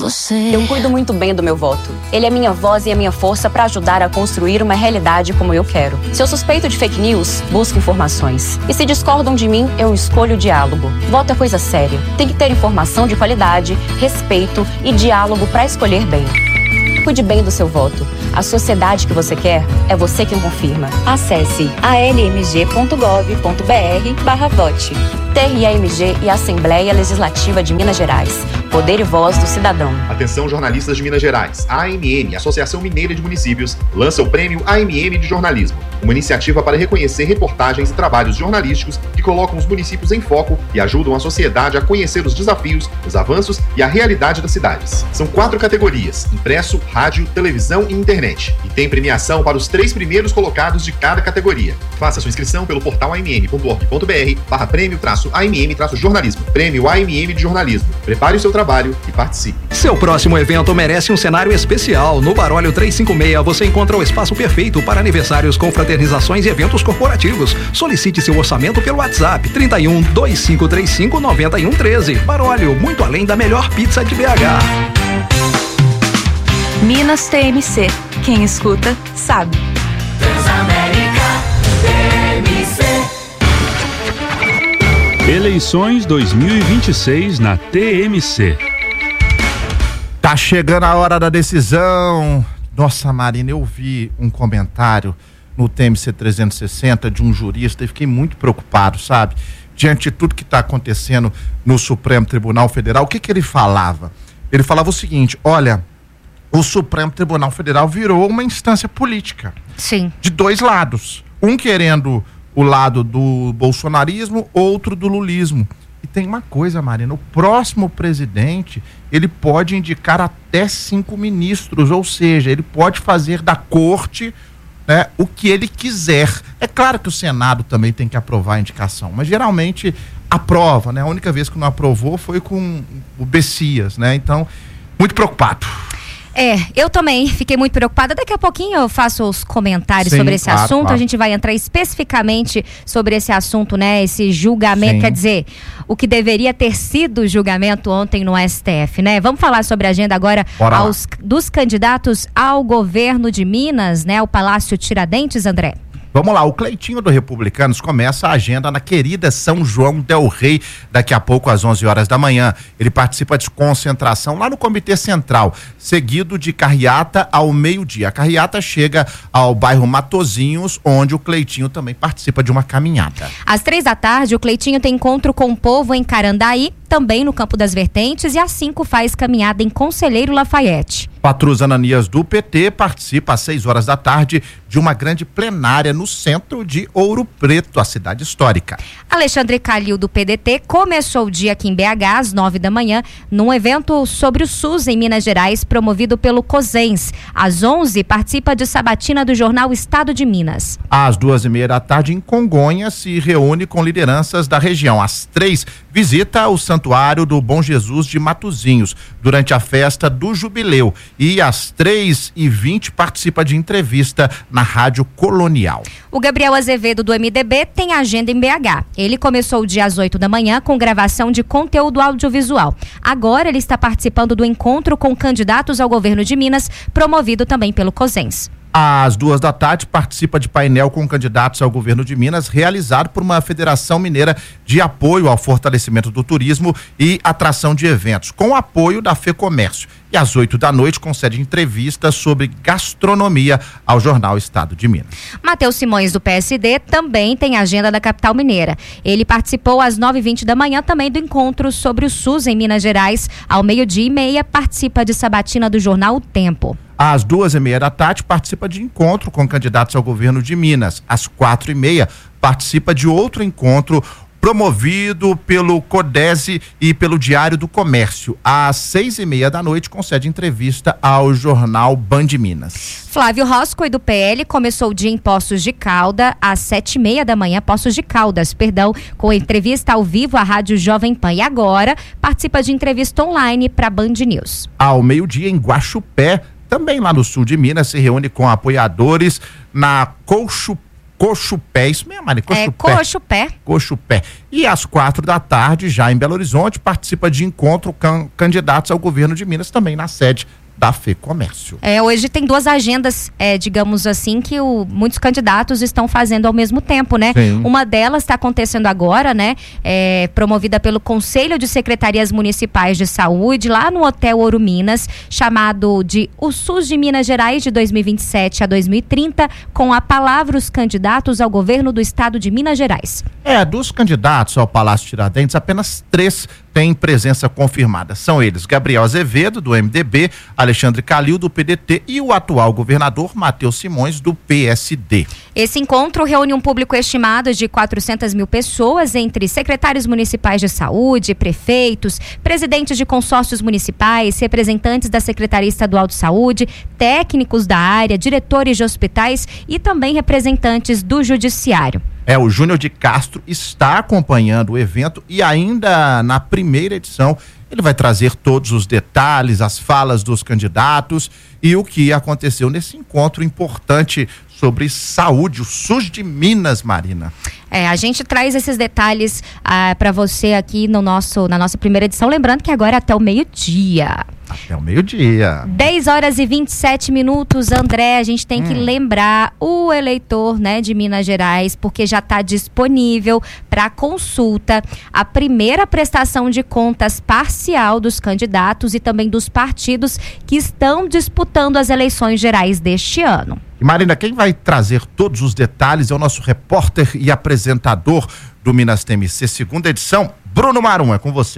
você. Eu cuido muito bem do meu voto. Ele é minha voz e a minha força para ajudar a construir uma realidade como eu quero. Se eu suspeito de fake news, busco informações. E se discordam de mim, eu escolho o diálogo. Voto é coisa séria. Tem que ter informação de qualidade, respeito e diálogo para escolher bem. Cuide bem do seu voto. A sociedade que você quer é você quem confirma. Acesse almg.gov.br/vote. TRAMG e Assembleia Legislativa de Minas Gerais. Poder e voz do cidadão. Atenção, jornalistas de Minas Gerais. A AMM, Associação Mineira de Municípios, lança o Prêmio AMM de Jornalismo, uma iniciativa para reconhecer reportagens e trabalhos jornalísticos que colocam os municípios em foco e ajudam a sociedade a conhecer os desafios, os avanços e a realidade das cidades. São 4 categorias: impresso, rádio, televisão e internet. E tem premiação para os 3 primeiros colocados de cada categoria. Faça sua inscrição pelo portal amm.org.br/prêmio-AMM-jornalismo. Prêmio AMM de Jornalismo. Prepare o seu trabalho e participe. Seu próximo evento merece um cenário especial. No Barólio 356 você encontra o espaço perfeito para aniversários, confraternizações e eventos corporativos. Solicite seu orçamento pelo WhatsApp 31 2535 9113. Barólio, muito além da melhor pizza de BH. Minas TMC. Quem escuta, sabe. Transamérica TMC. Eleições 2026 na TMC. Tá chegando a hora da decisão. Nossa, Marina, eu vi um comentário no TMC 360 de um jurista e fiquei muito preocupado, sabe? Diante de tudo que está acontecendo no Supremo Tribunal Federal, o que ele falava? Ele falava o seguinte: olha, o Supremo Tribunal Federal virou uma instância política. Sim. De 2 lados. Um querendo o lado do bolsonarismo, outro do lulismo. E tem uma coisa, Marina, o próximo presidente, ele pode indicar até 5 ministros, ou seja, ele pode fazer da corte, né, o que ele quiser. É claro que o Senado também tem que aprovar a indicação, mas geralmente aprova, né? A única vez que não aprovou foi com o Bessias, né? Então, muito preocupado. Eu também fiquei muito preocupada. Daqui a pouquinho eu faço os comentários sobre esse assunto. Claro. A gente vai entrar especificamente sobre esse assunto, né? Esse julgamento, quer dizer, o que deveria ter sido o julgamento ontem no STF, né? Vamos falar sobre a agenda agora dos candidatos ao governo de Minas, né? O Palácio Tiradentes, André. Vamos lá, o Cleitinho do Republicanos começa a agenda na querida São João del Rei, daqui a pouco às 11 horas da manhã. Ele participa de concentração lá no Comitê Central, seguido de carreata ao meio-dia. A carreata chega ao bairro Matozinhos, onde o Cleitinho também participa de uma caminhada. Às 15h, o Cleitinho tem encontro com o povo em Carandaí, também no Campo das Vertentes, e às 5h faz caminhada em Conselheiro Lafayette. Patrus Ananias do PT participa às 6h da tarde de uma grande plenária no centro de Ouro Preto, a cidade histórica. Alexandre Calil do PDT começou o dia aqui em BH às 9 da manhã num evento sobre o SUS em Minas Gerais, promovido pelo COSENS. Às 11h participa de sabatina do jornal Estado de Minas. Às 2h30 da tarde em Congonhas se reúne com lideranças da região. Às 3h visita o Santuário do Bom Jesus de Matozinhos durante a festa do Jubileu. E às 3h20 participa de entrevista na Rádio Colonial. O Gabriel Azevedo do MDB tem agenda em BH. Ele começou o dia às 8 da manhã com gravação de conteúdo audiovisual. Agora ele está participando do encontro com candidatos ao governo de Minas, promovido também pelo COSENS. Às 2h da tarde, participa de painel com candidatos ao governo de Minas, realizado por uma Federação Mineira de apoio ao fortalecimento do turismo e atração de eventos, com o apoio da FEComércio. E às 8 da noite, concede entrevista sobre gastronomia ao jornal Estado de Minas. Matheus Simões, do PSD, também tem agenda da capital mineira. Ele participou às 9h20 da manhã também do encontro sobre o SUS em Minas Gerais. Ao 12h30, participa de sabatina do jornal O Tempo. Às 2h30 da tarde, participa de encontro com candidatos ao governo de Minas. Às 4h30, participa de outro encontro promovido pelo CODESE e pelo Diário do Comércio. Às 6h30 da noite, concede entrevista ao jornal Band Minas. Flávio Roscoe, do PL, começou o dia em Poços de Caldas, às 7h30 da manhã, com entrevista ao vivo à Rádio Jovem Pan. E agora, participa de entrevista online para Band News. Ao meio-dia, em Guaxupé, também lá no sul de Minas, se reúne com apoiadores na Cochupé, isso mesmo, Mari? Cochupé. Cochupé. E às 16h, já em Belo Horizonte, participa de encontro com candidatos ao governo de Minas, também na sede da FEComércio. Hoje tem duas agendas, digamos assim, que muitos candidatos estão fazendo ao mesmo tempo, né? Sim. Uma delas está acontecendo agora, né? Promovida pelo Conselho de Secretarias Municipais de Saúde, lá no Hotel Ouro Minas, chamado de O SUS de Minas Gerais de 2027 a 2030, com a palavra os candidatos ao governo do estado de Minas Gerais. Dos candidatos ao Palácio Tiradentes, apenas 3 têm presença confirmada. São eles Gabriel Azevedo, do MDB, Alexandre Calil, do PDT e o atual governador Matheus Simões, do PSD. Esse encontro reúne um público estimado de 400 mil pessoas, entre secretários municipais de saúde, prefeitos, presidentes de consórcios municipais, representantes da Secretaria Estadual de Saúde, técnicos da área, diretores de hospitais e também representantes do Judiciário. O Júnior de Castro está acompanhando o evento e ainda na primeira edição ele vai trazer todos os detalhes, as falas dos candidatos e o que aconteceu nesse encontro importante sobre saúde, o SUS de Minas, Marina. A gente traz esses detalhes para você aqui na nossa primeira edição, lembrando que agora é até o meio-dia. Até o meio-dia. 10h27, André, a gente tem que lembrar o eleitor, né, de Minas Gerais, porque já está disponível para consulta a primeira prestação de contas parcial dos candidatos e também dos partidos que estão disputando as eleições gerais deste ano. E Marina, quem vai trazer todos os detalhes é o nosso repórter e apresentador do Minas TMC, segunda edição, Bruno Marum, é com você.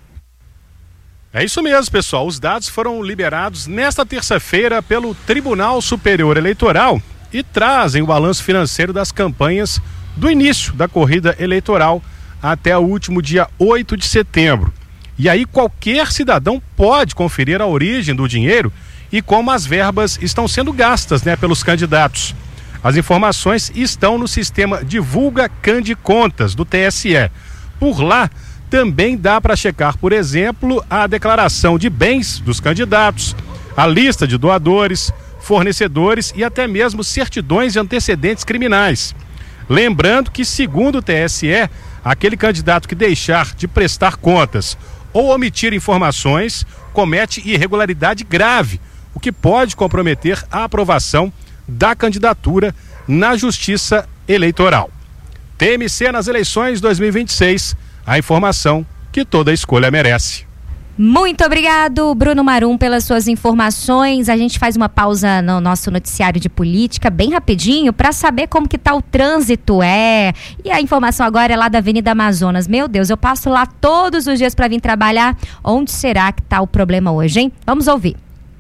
É isso mesmo, pessoal. Os dados foram liberados nesta terça-feira pelo Tribunal Superior Eleitoral e trazem o balanço financeiro das campanhas do início da corrida eleitoral até o último dia 8 de setembro. E aí qualquer cidadão pode conferir a origem do dinheiro e como as verbas estão sendo gastas, né, pelos candidatos. As informações estão no sistema Divulga Candicontas do TSE. Por lá também dá para checar, por exemplo, a declaração de bens dos candidatos, a lista de doadores, fornecedores e até mesmo certidões de antecedentes criminais. Lembrando que, segundo o TSE, aquele candidato que deixar de prestar contas ou omitir informações comete irregularidade grave, o que pode comprometer a aprovação da candidatura na Justiça Eleitoral. TMC nas eleições 2026. A informação que toda escolha merece. Muito obrigado, Bruno Marum, pelas suas informações. A gente faz uma pausa no nosso noticiário de política, bem rapidinho, para saber como que tá o trânsito. E a informação agora é lá da Avenida Amazonas. Meu Deus, eu passo lá todos os dias para vir trabalhar. Onde será que tá o problema hoje, hein? Vamos ouvir.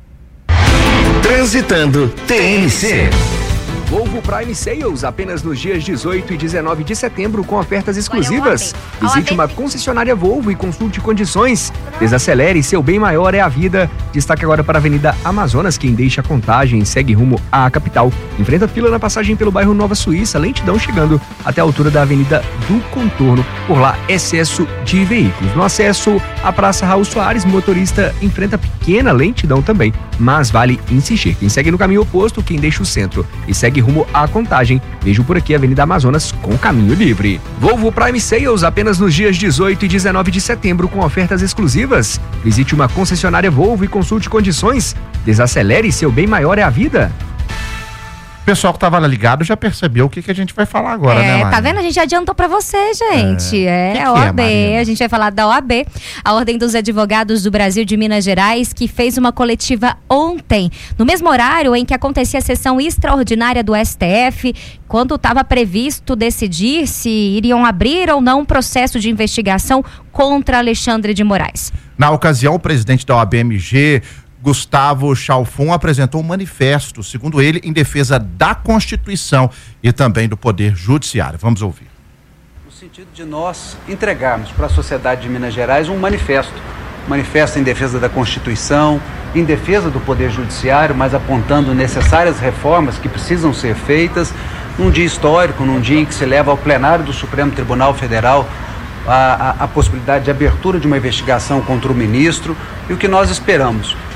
Transitando TMC. Volvo Prime Sales, apenas nos dias 18 e 19 de setembro, com ofertas exclusivas. Visite uma concessionária Volvo e consulte condições. Desacelere, seu bem maior é a vida. Destaque agora para a Avenida Amazonas, quem deixa a Contagem segue rumo à capital. Enfrenta fila na passagem pelo bairro Nova Suíça, lentidão chegando até a altura da Avenida do Contorno. Por lá, excesso de veículos. No acesso à Praça Raul Soares, motorista enfrenta pequena lentidão também, mas vale insistir. Quem segue no caminho oposto, quem deixa o centro e segue rumo à Contagem, vejo por aqui a Avenida Amazonas com caminho livre. Volvo Prime Sales, apenas nos dias 18 e 19 de setembro, com ofertas exclusivas. Visite uma concessionária Volvo e consulte condições. Desacelere, seu bem maior é a vida. O pessoal que estava ligado já percebeu o que a gente vai falar agora, né, Marina? Tá vendo? A gente já adiantou para você, gente. A OAB. A gente vai falar da OAB, a Ordem dos Advogados do Brasil de Minas Gerais, que fez uma coletiva ontem, no mesmo horário em que acontecia a sessão extraordinária do STF, quando estava previsto decidir se iriam abrir ou não um processo de investigação contra Alexandre de Moraes. Na ocasião, o presidente da OAB-MG, Gustavo Chalfon, apresentou um manifesto, segundo ele, em defesa da Constituição e também do Poder Judiciário. Vamos ouvir. No sentido de nós entregarmos para a sociedade de Minas Gerais um manifesto em defesa da Constituição, em defesa do Poder Judiciário, mas apontando necessárias reformas que precisam ser feitas num dia histórico, num dia em que se leva ao plenário do Supremo Tribunal Federal a possibilidade de abertura de uma investigação contra o ministro. E o que nós esperamos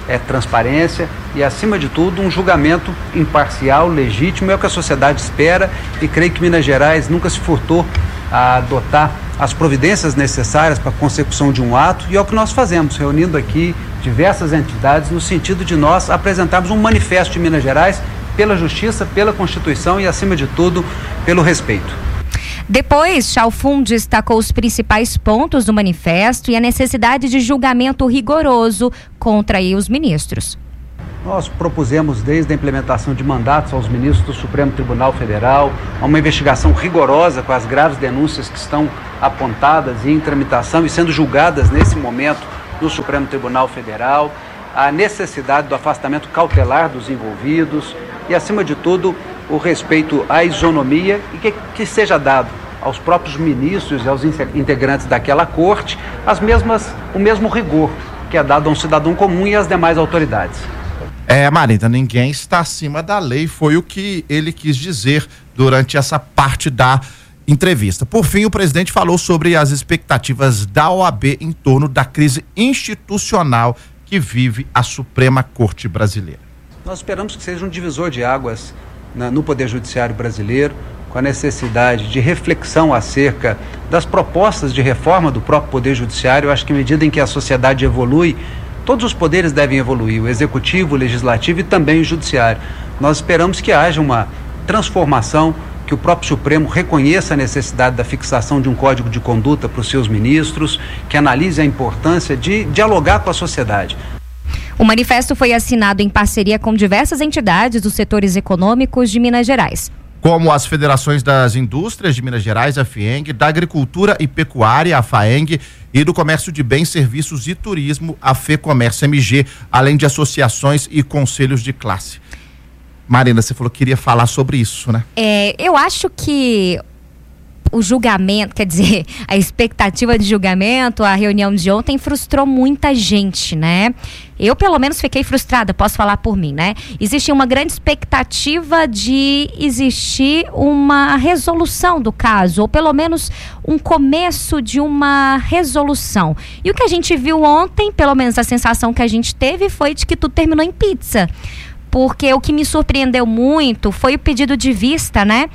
transparência e, acima de tudo, um julgamento imparcial, legítimo. É o que a sociedade espera e creio que Minas Gerais nunca se furtou a adotar as providências necessárias para a consecução de um ato, e é o que nós fazemos, reunindo aqui diversas entidades no sentido de nós apresentarmos um manifesto de Minas Gerais pela justiça, pela Constituição e, acima de tudo, pelo respeito. Depois, Chalfun destacou os principais pontos do manifesto e a necessidade de julgamento rigoroso contra os ministros. Nós propusemos, desde a implementação de mandatos aos ministros do Supremo Tribunal Federal, uma investigação rigorosa com as graves denúncias que estão apontadas e em tramitação e sendo julgadas nesse momento no Supremo Tribunal Federal, a necessidade do afastamento cautelar dos envolvidos e, acima de tudo, o respeito à isonomia e que seja dado aos próprios ministros e aos integrantes daquela corte o mesmo rigor que é dado a um cidadão comum e às demais autoridades. Marina, ninguém está acima da lei, foi o que ele quis dizer durante essa parte da entrevista. Por fim, o presidente falou sobre as expectativas da OAB em torno da crise institucional que vive a Suprema Corte Brasileira. Nós esperamos que seja um divisor de águas no Poder Judiciário brasileiro, com a necessidade de reflexão acerca das propostas de reforma do próprio Poder Judiciário. Eu acho que à medida em que a sociedade evolui, todos os poderes devem evoluir, o Executivo, o Legislativo e também o Judiciário. Nós esperamos que haja uma transformação, que o próprio Supremo reconheça a necessidade da fixação de um código de conduta para os seus ministros, que analise a importância de dialogar com a sociedade. O manifesto foi assinado em parceria com diversas entidades dos setores econômicos de Minas Gerais, como as federações das indústrias de Minas Gerais, a FIENG, da agricultura e pecuária, a FAENG, e do comércio de bens, serviços e turismo, a FEComércio MG, além de associações e conselhos de classe. Marina, você falou que queria falar sobre isso, né? Eu acho que o julgamento, quer dizer, a expectativa de julgamento, a reunião de ontem frustrou muita gente, né? Eu, pelo menos, fiquei frustrada, posso falar por mim, né? Existe uma grande expectativa de existir uma resolução do caso, ou pelo menos um começo de uma resolução. E o que a gente viu ontem, pelo menos a sensação que a gente teve, foi de que tudo terminou em pizza. Porque o que me surpreendeu muito foi o pedido de vista, né,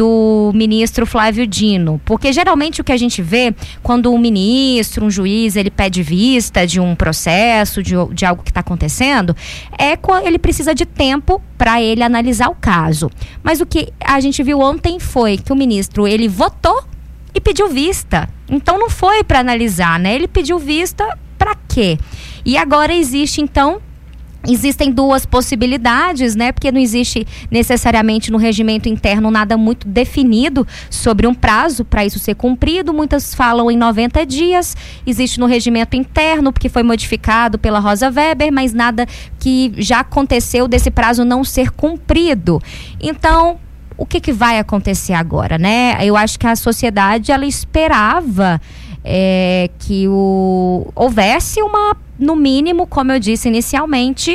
do ministro Flávio Dino. Porque geralmente o que a gente vê quando um ministro, um juiz, ele pede vista de um processo, de algo que está acontecendo, ele precisa de tempo para ele analisar o caso. Mas o que a gente viu ontem foi que o ministro, ele votou e pediu vista. Então não foi para analisar, né? Ele pediu vista para quê? E agora existem duas possibilidades, né? Porque não existe necessariamente no regimento interno nada muito definido sobre um prazo para isso ser cumprido. Muitas falam em 90 dias. Existe no regimento interno, porque foi modificado pela Rosa Weber, mas nada que já aconteceu desse prazo não ser cumprido. Então, o que vai acontecer agora, né? Eu acho que a sociedade, ela esperava que houvesse no mínimo, como eu disse inicialmente,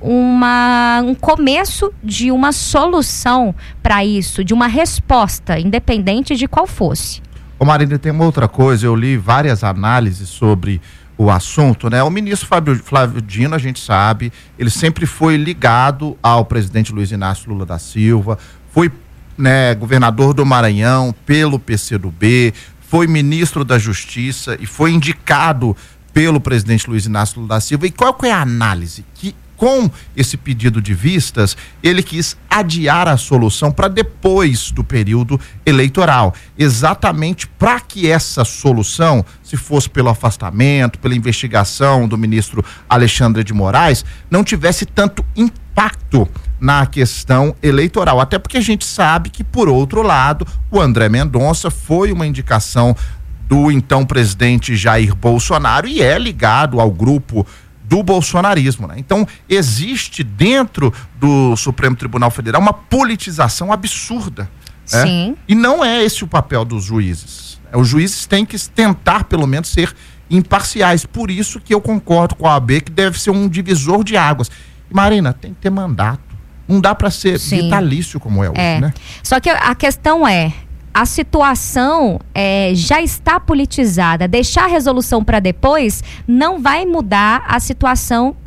um começo de uma solução para isso, de uma resposta, independente de qual fosse. Ô Marina, tem uma outra coisa, eu li várias análises sobre o assunto, né? O ministro Flávio Dino, a gente sabe, ele sempre foi ligado ao presidente Luiz Inácio Lula da Silva, foi, né, governador do Maranhão pelo PCdoB, foi ministro da Justiça e foi indicado pelo presidente Luiz Inácio Lula da Silva. E qual que é a análise? Que com esse pedido de vistas, ele quis adiar a solução para depois do período eleitoral, exatamente para que essa solução, se fosse pelo afastamento, pela investigação do ministro Alexandre de Moraes, não tivesse tanto impacto na questão eleitoral, até porque a gente sabe que, por outro lado, o André Mendonça foi uma indicação do então presidente Jair Bolsonaro e é ligado ao grupo do bolsonarismo, né? Então, existe dentro do Supremo Tribunal Federal uma politização absurda. Sim. Né? E não é esse o papel dos juízes. Os juízes têm que tentar, pelo menos, ser imparciais. Por isso que eu concordo com a OAB que deve ser um divisor de águas. E, Marina, tem que ter mandato. Não dá para ser vitalício como é hoje, né? Só que a questão a situação já está politizada. Deixar a resolução para depois não vai mudar a situação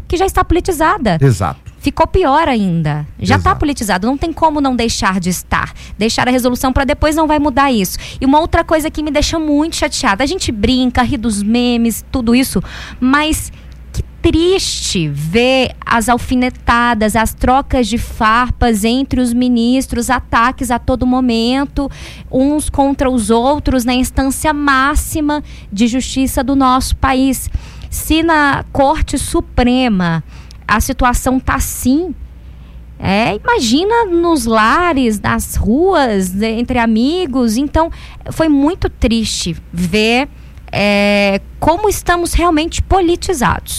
que já está politizada. Exato. Ficou pior ainda. Já está politizado. Não tem como não deixar de estar. Deixar a resolução para depois não vai mudar isso. E uma outra coisa que me deixa muito chateada. A gente brinca, ri dos memes, tudo isso. Mas que triste ver as alfinetadas, as trocas de farpas entre os ministros, ataques a todo momento, uns contra os outros na instância máxima de justiça do nosso país. Se na Corte Suprema a situação tá assim, imagina nos lares, nas ruas, entre amigos. Então, foi muito triste ver como estamos realmente politizados.